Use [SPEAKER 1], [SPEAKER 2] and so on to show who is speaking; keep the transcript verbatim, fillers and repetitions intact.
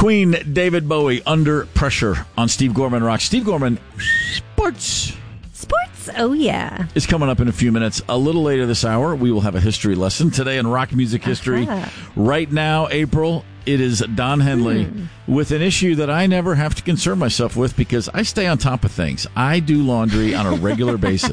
[SPEAKER 1] Queen, David Bowie, Under Pressure on Steve Gorman Rock. Steve Gorman, sports.
[SPEAKER 2] Sports, oh yeah.
[SPEAKER 1] Is coming up in a few minutes. A little later this hour, we will have a history lesson. Today in rock music history.
[SPEAKER 2] Uh-huh.
[SPEAKER 1] Right now, April, it is Don Henley hmm. with an issue that I never have to concern myself with because I stay on top of things. I do laundry on a regular basis.